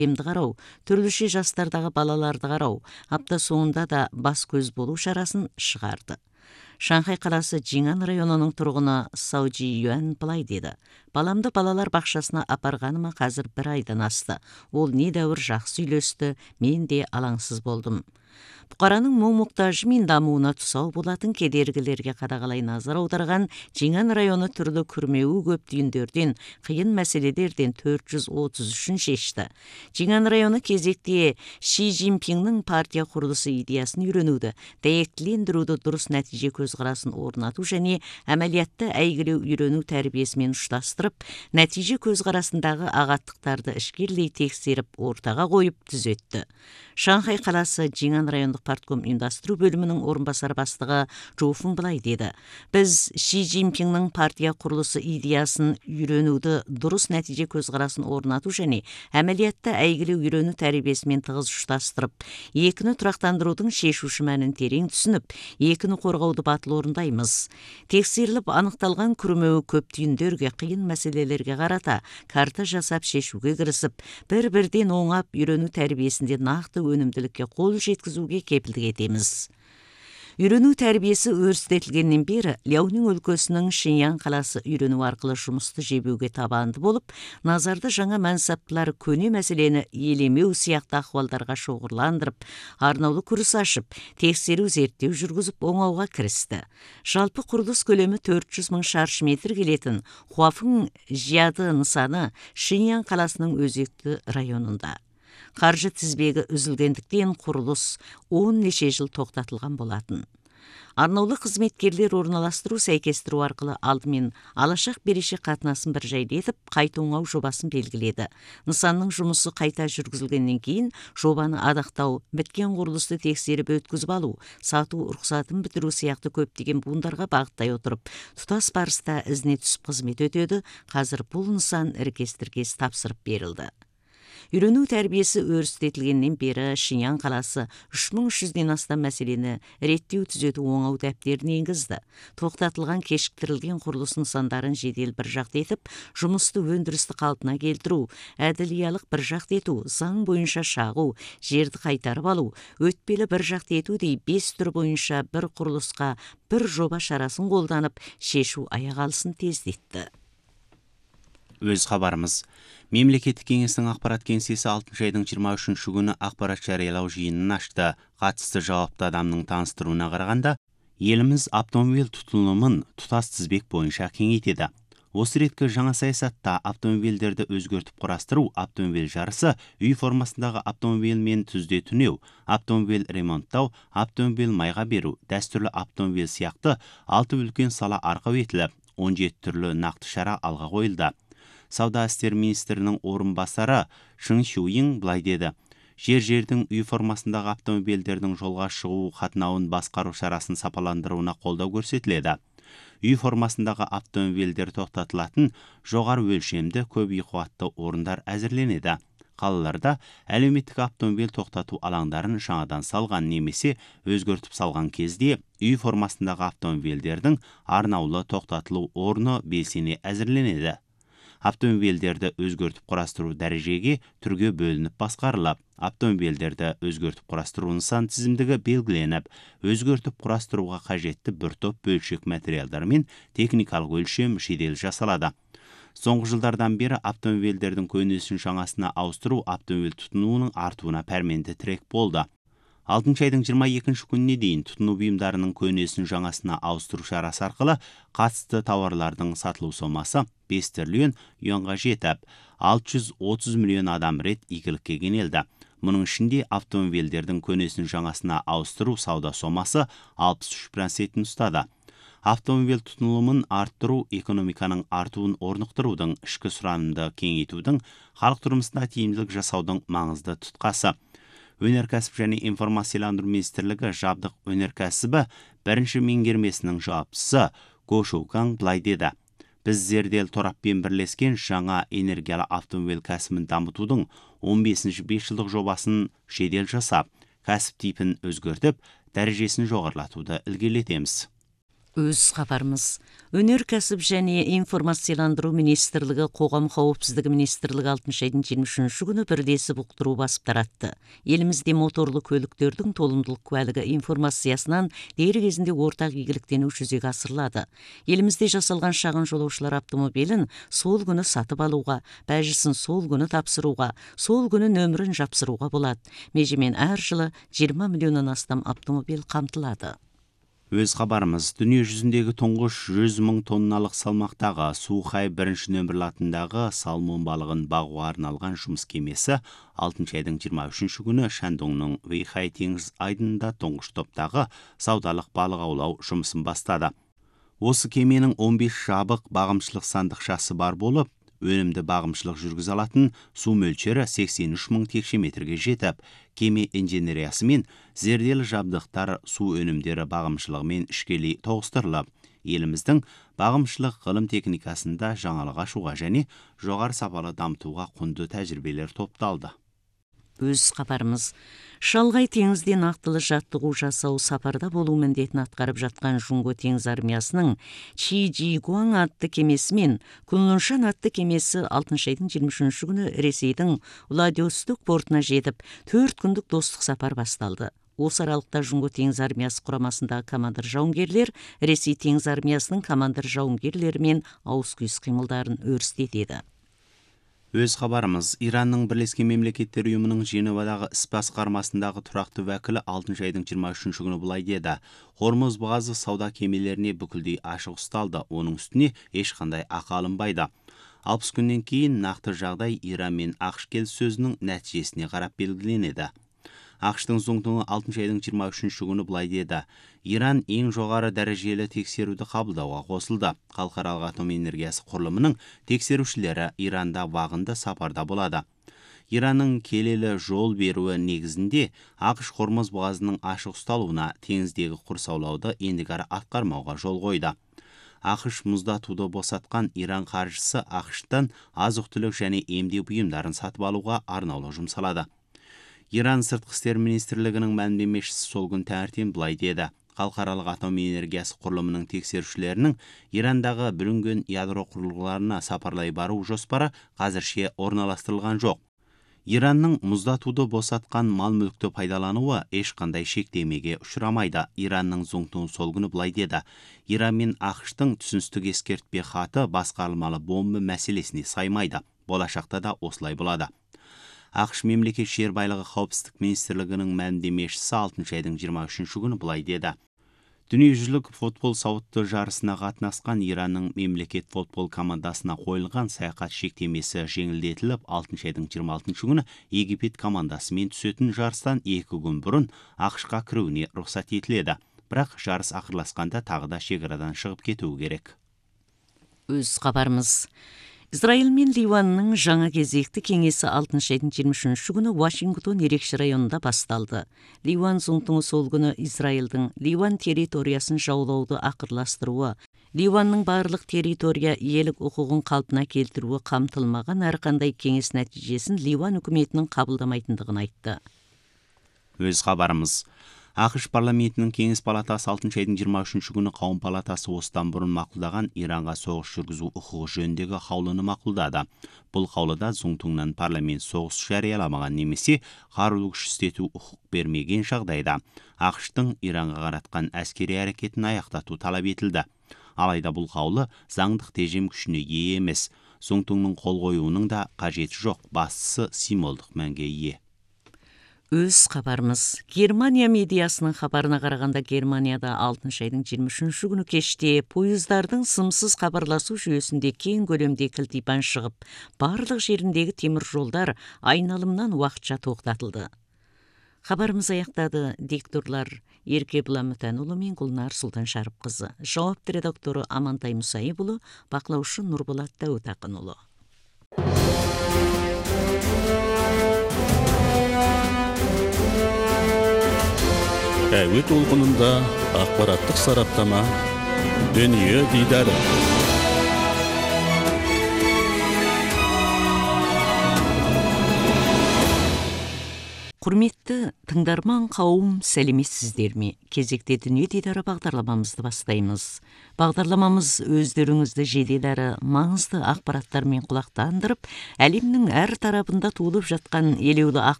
емді қарау, түрліше жастардағы балаларды қарау, апта соңында да бас көз болу шарасын шығарды. Шанхай қаласы Жиңан районының тұрғыны Саужи Юан былай деді. Баламды балалар бақшасына апарғаныма қазір 1 айдан асты. Ол недәуір жақсы үйлесті, мен де алаңсыз болдым. Бұқараның мұң-мұқтажы мен дамуына тұсау болатын кедергілерге қадағалай назар аударған Жиңан районы түрлі күрмеуі көп түйіндерден, қиын мәселелерден 433-шін шешті. Жиңан районы кезекте Ши Цзиньпиннің партия құрылысы идеясын үйренуді, дәйектілендіруді, дұрыс нәтиже көзқарасын орнату және әмәлиятты әйгілеу үйрену тәрбиесімен ұштастырып, нәтиже көзқарасындағы ағаттықтарды ішкерлей тексеріп, ортаға қойып түзетті. Шанхай қаласы Жиңан райондық партком ұйымдастыру бөлімінің орынбасар бастығы Жоуфың былай деді. Біз Ши Цзиньпиннің партия құрылысы идеясын үйренуді, дұрыс нәтиже көзқарасын орнату және әмәлиятты әйгілеу үйрену тәрбиесімен тығыз ұштастырып, екіні тұрақтандырудың шешуші мәнін терең түсініп, екіні қорғауды батыл орындаймыз. Тексеріліп анықталған күрмеуі көп түйіндерге, қиын мәселелерге қарата карта жасап шешуге кірісіп, бір-бірден оңап үйрену тәрбиесінде нақты өнімділікке қол жеткізуге кепілдік етеміз. Үйрену тәрбиесі өрістетілгеннен бері Ляонин өлкесінің Шиньян қаласы үйрену арқылы жұмысты жебеуге табанды болып, назарды жаңа мәнсаптылар көне мәселені елемеу сияқты ахуалдарға шоғырландырып, арнаулы курс ашып, тексеру зерттеу жүргізіп оңауға кірісті. Жалпы құрылыс көлемі 400 мың шаршы метр келетін Хуафың Жияды нысаны Шиньян қаласының өзекті районында. Қаржы тізбегі үзілгендіктен құрылыс 10 неше жыл тоқтатылған болатын. Арнаулы қызметкерлер орналастыру сәйкестіру арқылы алдымен алашақ берешек қатынасын бір жайды етіп, қайта оңау жобасын белгіледі. Нысанның жұмысы қайта жүргізілгеннен кейін жобаны адақтау, біткен құрылысты тексеріп өткізіп алу, сату рұқсатын бітіру сияқты көптеген буындарға бағыттай отырып, тұтас барыста ізіне түсіп қызмет өтеді. Қазір бұл нысан іркес-тіркес тапсырып берілді. Үйрену тәрбиесі өрістетілгеннен бері Шиньян қаласы 3300-ден астам мәселені реттеу түзету оңау дәптерін енгізді. Тоқтатылған кешіктірілген құрылыс нысандарын жедел бір жақты етіп, жұмысты өндірісті қалпына келтіру, әділиялық бір жақты ету, заң бойынша шағу, жерді қайтарып алу, өтпелі бір жақты ету дей 5 түр бойынша бір құрылысқа бір жоба шарасын қолданып, шешу аяқ алысын тездетті. Өз хабарымыз. Мемлекеттік кеңестің ақпарат кеңсесі 6 айдың 23-ші күні ақпарат жариялау жиынын ашты. Қатысты жауапты адамның таныстыруына қарағанда, еліміз автомобиль тұтынымын тұтас тізбек бойынша кеңейтеді. Осы реткі жаңа саясатта автомобильдерді өзгертіп құрастыру, автомобиль жарысы, үй формасындағы автомобильмен түзде түнеу, автомобиль ремонттау, автомобиль майға беру, дәстүрлі автомобиль сияқты 6 үлкен сала арқау етіліп, 17 түрлі нақты шара алға қойылды. Сауда істер министрінің орынбасары Шың Шуйың былай деді. Жер-жердің үй формасындағы автомобильдердің жолға шығу қатынауын басқару шарасын сапаландыруына қолдау көрсетіледі. Үй формасындағы автомобильдер тоқтатылатын жоғары өлшемді көп үй қуатты орындар әзірленеді. Қалаларда әлеуметтік автомобиль тоқтату алаңдарын жаңадан салған немесе өзгертіп салған кезде үй формасындағы автомобильдердің арнаулы тоқтатылу орны белсене әзірленеді. Автомобильдерді өзгертіп құрастыру дәрежеге түрге бөлініп басқарылып, автомобильдерді өзгертіп құрастыру нысан тізімдігі белгіленіп, өзгертіп құрастыруға қажетті бір топ бөлшек материалдар мен техникалық өлшем жедел жасалады. Соңғы жылдардан бері автомобильдердің көнесін жаңасына ауыстыру автомобиль тұтынуының артуына пәрменді тірек болды. 6 айдың 22-ші күніне дейін тұтыну бұйымдарының көнесін жаңасына ауыстыру шарасы арқылы қатысты тауарлардың сатылу сомасы 5 триллион юанға жетіп, 630 миллион адам рет игілікке кенелді. Мұның ішінде автомобильдердің көнесін жаңасына ауыстыру сауда сомасы 63% ұстады. Автомобиль тұтынылымын арттыру экономиканың артуын орнықтырудың, ішкі сұранымды кеңейтудің, халық тұрмысына тиімділік жасаудың маңызды тұтқасы. Өнеркәсіп және информацияландыру министрлігі жабдық өнеркәсібі бірінші меңгермесінің жауаптысы Го Шоукаң былай деді. Біз зерделі тораппен бірлескен жаңа энергиялы автомобиль кәсібін дамытудың 15-ші 5 жылдық жобасын жедел жасап, кәсіп типін өзгертіп, дәрежесін жоғарлатуды ілгерілетеміз. Өз хабарымыз. Өнеркәсіп және информацияландыру министрлігі, қоғам қауіпсіздігі министрлігі 6 айдың 23 күні бірлесіп ұқтыру басып таратты. Елімізде моторлы көліктердің толымдылық куәлігі информациясынан дер кезінде ортақ игіліктену жүзеге асырылады. Елімізде жасалған шағын жолаушылар автомобилін сол күні сатып алуға, бәжісін сол күні тапсыруға, сол күні нөмірін жапсыруға болады. Межемен әр жылы 20 миллионнан астам автомобиль қамтылады. Өз хабарымыз. Дүние жүзіндегі тұңғыш 100 мың тонналық салмақтағы Сухай 1 нөмірлі атындағы салмон балығын бағуға арналған жұмыс кемесі 6 айдың 23 күні Шандоңның Вэйхай теңіз айдынында тұңғыш топтағы саудалық балық аулау жұмысын бастады. Осы кеменің 15 жабық бағымшылық сандықшасы бар болып, өнімді бағымшылық жүргізе алатын су мөлшері 83 мың текше метрге жетіп, кеме инженериясы мен зерделі жабдықтар су өнімдері бағымшылығымен ішкелей тоғыстырылып, еліміздің бағымшылық ғылым техникасында жаңалық ашуға және жоғары сапалы дамытуға құнды тәжірибелер топталды. Өз хабарымыз. Шалғай теңізде нақтылы жаттығу жасау сапарда болу міндетін атқарып жатқан Жунго теңіз армиясының Чижигуан атты кемесі мен Кунлуншан атты кемесі 6 айдың 23 күні Ресейдің Владивосток портына жетіп, 4 күндік достық сапар басталды. Осы аралықта Жунго теңіз армиясы құрамасындағы командир жауынгерлер Ресей теңіз армиясының командир жауынгерлерімен ауыс-күйіс қимылдарын өрістетеді. Өз хабарымыз. Иранның Бірлескен Мемлекеттер ұйымының Женевадағы іс басқармасындағы тұрақты уәкілі 6 айдың 23 күні былай деді. Хормуз бұғазы сауда кемелеріне бүкілдей ашық ұсталды, оның үстіне ешқандай ақы алынбайды. 60 күннен кейін нақты жағдай Иран мен ақш келіссөзінің нәтижесіне қарап белгіленеді. ақштың Зоңтуңы 6 айдың 23 күні былай деді. Иран ең жоғары дәрежелі тексеруді қабылдауға қосылды. Халықаралық атом энергиясы құрылымының тексерушілері Иранда вағында сапарда болады. Иранның келелі жол беруі негізінде ақш Хормуз бұғазының ашық ұсталуына теңіздегі құрсаулауды ендігәрі атқармауға жол қойды. ақш мұздатуды босатқан Иран қаржысы ақштан азық-түлік және емдеу бұйымдарын сатып алуға арнаулы жұмсалады. Иран сыртқы істер министрлігінің мәлімдемешісі сол күн таңертең былай деді. Халықаралық атом энергиясы құрылымының тексерушілерінің Ирандағы бүлінген ядро құрылғыларына сапарлай бару жоспары қазірше орналастырылған жоқ. Иранның мұздатуды босатқан мал-мүлікті пайдалануы ешқандай шектемеге ұшырамайды. Иранның Зоңтуң сол күні былай деді. Иран мен ақштың түсіністік ескертпе хаты басқарылмалы бомба мәселесіне саймайды. Болашақта да осылай болады. ақш мемлекет жер байлығы қауіпсіздік министрлігінің мәлімдемешісі 6 айдың 23 күні былай деді. Дүниежүзілік футбол сауытты жарысына қатынасқан Иранның мемлекет футбол командасына қойылған саяхат шектемесі жеңілдетіліп, 6 айдың 26 күні Египет командасымен түсетін жарыстан 2 күн бұрын ақшқа кіруіне рұқсат етіледі. Бірақ жарыс ақырласқанда тағы да шекарадан шығып кетуі керек. Өз хабарымыз. Израиль мен Ливанның жаңа кезекті кеңесі 6 айдың 23 күні Вашингтон ерекше районында басталды. Ливан Зоңтуңы сол күні Израильдің Ливан территориясын жаулауды ақырластыруы, Ливанның барлық территория иелік құқығын қалпына келтіруі қамтылмаған әрқандай кеңес нәтижесін Ливан үкіметінің қабылдамайтындығын айтты. Өз хабарымыз. ақш парламентінің кеңес палатасы 6 айдың 23 күні қауым палатасы осыдан бұрын мақұлдаған Иранға соғыс жүргізу құқығы жөніндегі қаулыны мақұлдады. Бұл қаулыда Зоңтуңнан парламент соғыс жарияламаған немесе қарулы күш істету құқық бермеген жағдайда ақштың Иранға қаратқан әскери әрекетін аяқтату талап етілді. Алайда бұл қаулы заңдық тежем күшіне ие емес. Зоңтуңның қол қоюының да қажеті жоқ, бастысы символдық мәнге ие. Өз хабарымыз. Германия медиасының хабарына қарағанда Германияда 6 айдың 23 күні кеште пойыздардың сымсыз хабарласу жүйесінде кең көлемде кілтипан шығып, барлық жеріндегі темір жолдар айналымнан уақытша тоқтатылды. Хабарымыз аяқтады. Дикторлар Еркебұла Мүтәнұлы мен Гүлнар Сұлтан Шарыпқызы. Жауапты редакторы Амантай Мұсайыпұлы, бақылаушы Нұрболат Дәуітақынұлы. Әуе толқынында ақпараттық сараптама, дүние дидары. Құрметті тыңдарман қауым, сәлеметсіздер ме? Кезекте дүние дидары бағдарламамызды бастаймыз. Бағдарламамыз өздеріңізді жедел әрі маңызды ақпараттармен құлақтандырып, әлемнің әр тарапында туылып жатқан елеулі